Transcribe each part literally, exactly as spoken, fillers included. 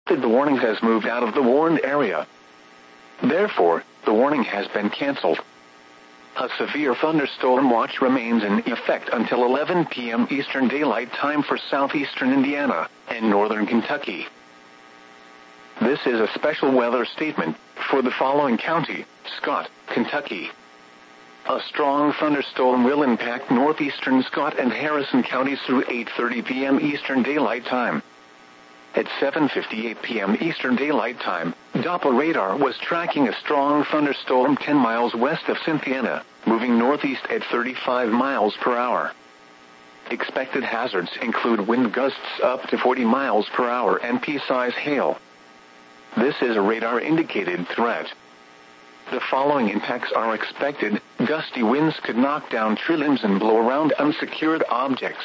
The warning has moved out of the warned area. Therefore, the warning has been canceled. A severe thunderstorm watch remains in effect until eleven p m Eastern Daylight Time for southeastern Indiana and northern Kentucky. This is a special weather statement for the following county: Scott, Kentucky. A strong thunderstorm will impact northeastern Scott and Harrison counties through eight thirty p m Eastern Daylight Time. At seven fifty-eight p m Eastern Daylight Time, Doppler radar was tracking a strong thunderstorm ten miles west of Cynthiana, moving northeast at thirty-five miles per hour. Expected hazards include wind gusts up to forty miles per hour and pea-size hail. This is a radar-indicated threat. The following impacts are expected. Gusty winds could knock down tree limbs and blow around unsecured objects.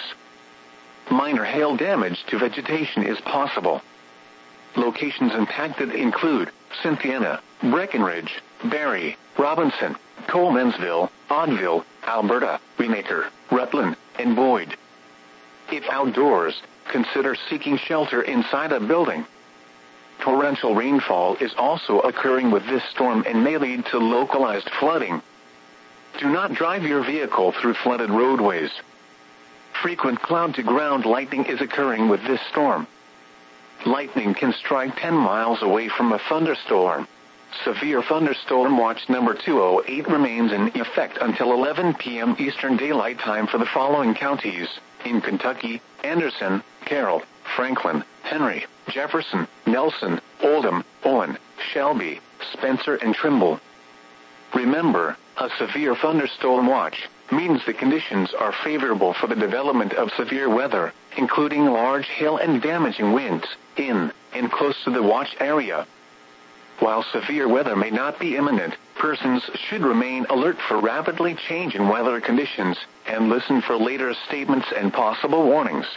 Minor hail damage to vegetation is possible. Locations impacted include Cynthiana, Breckenridge, Barry, Robinson, Colemansville, Oddville, Alberta, Greenacre, Rutland, and Boyd. If outdoors, consider seeking shelter inside a building. Torrential rainfall is also occurring with this storm and may lead to localized flooding. Do not drive your vehicle through flooded roadways. Frequent cloud-to-ground lightning is occurring with this storm. Lightning can strike ten miles away from a thunderstorm. Severe thunderstorm watch number two oh eight remains in effect until eleven p m Eastern Daylight Time for the following counties: in Kentucky: Anderson, Carroll, Franklin, Henry, Jefferson, Nelson, Oldham, Owen, Shelby, Spencer, and Trimble. Remember, a severe thunderstorm watch means the conditions are favorable for the development of severe weather, including large hail and damaging winds, in and close to the watch area. While severe weather may not be imminent, persons should remain alert for rapidly changing weather conditions and listen for later statements and possible warnings.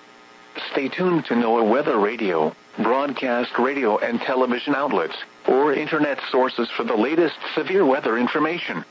Stay tuned to NOAA Weather Radio, broadcast radio and television outlets, or internet sources for the latest severe weather information.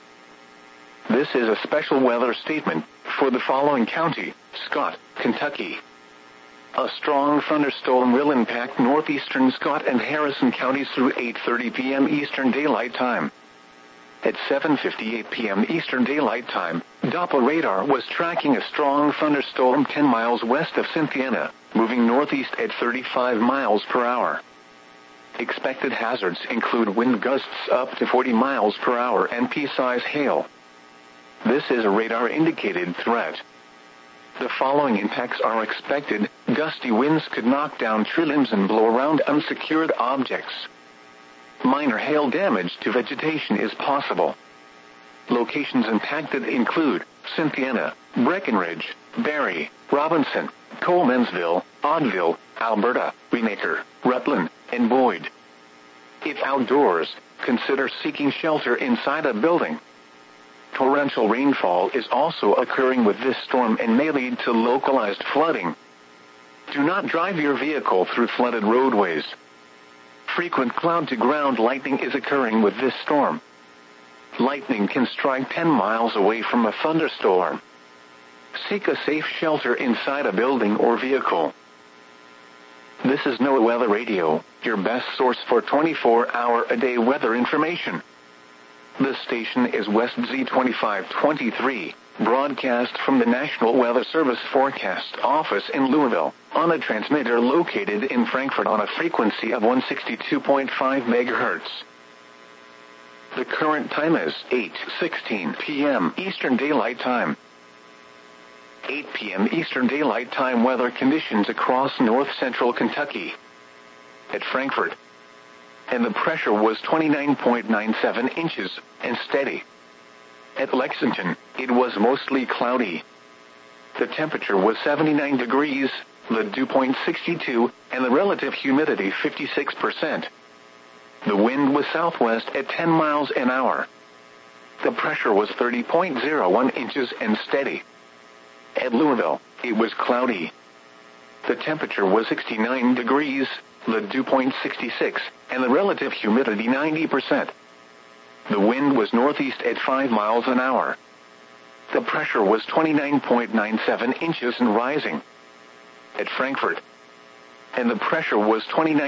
This is a special weather statement for the following county: Scott, Kentucky. A strong thunderstorm will impact northeastern Scott and Harrison counties through eight thirty p m Eastern Daylight Time. At seven fifty-eight p m Eastern Daylight Time, Doppler radar was tracking a strong thunderstorm ten miles west of Cynthiana, moving northeast at thirty-five miles per hour. Expected hazards include wind gusts up to forty miles per hour and pea-size hail. This is a radar-indicated threat. The following impacts are expected. Gusty winds could knock down tree limbs and blow around unsecured objects. Minor hail damage to vegetation is possible. Locations impacted include Cynthiana, Breckenridge, Barry, Robinson, Colemansville, Oddville, Alberta, Greenacre, Rutland, and Boyd. If outdoors, consider seeking shelter inside a building. Torrential rainfall is also occurring with this storm and may lead to localized flooding. Do not drive your vehicle through flooded roadways. Frequent cloud-to-ground lightning is occurring with this storm. Lightning can strike ten miles away from a thunderstorm. Seek a safe shelter inside a building or vehicle. This is NOAA Weather Radio, your best source for twenty-four hour a day weather information. This station is West Z twenty-five twenty-three, broadcast from the National Weather Service Forecast Office in Louisville, on a transmitter located in Frankfort on a frequency of one hundred sixty-two point five megahertz. The current time is eight sixteen p m Eastern Daylight Time. eight p m Eastern Daylight Time weather conditions across north-central Kentucky. At Frankfort, and the pressure was twenty-nine point nine seven inches, and steady. At Lexington, it was mostly cloudy. The temperature was seventy-nine degrees, the dew point sixty-two, and the relative humidity fifty-six percent. The wind was southwest at ten miles an hour. The pressure was thirty point zero one inches and steady. At Louisville, it was cloudy. The temperature was sixty-nine degrees, the dew point sixty-six, and the relative humidity ninety percent. The wind was northeast at five miles an hour. The pressure was twenty-nine point nine seven inches and rising. At Frankfort, and the pressure was twenty-nine